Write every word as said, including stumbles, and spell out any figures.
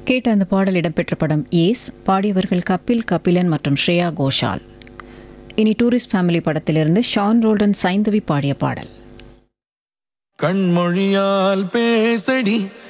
கேட்ட அந்த பாடல் இடம்பெற்ற படம் ஏஸ். பாடியவர்கள் கபில் கபிலன் மற்றும் ஸ்ரேயா கோஷால். இனி டூரிஸ்ட் ஃபேமிலி படத்திலிருந்து ஷான் ரோல்டன் சைந்தவி பாடிய பாடல். கண்மொழியால் பேசடி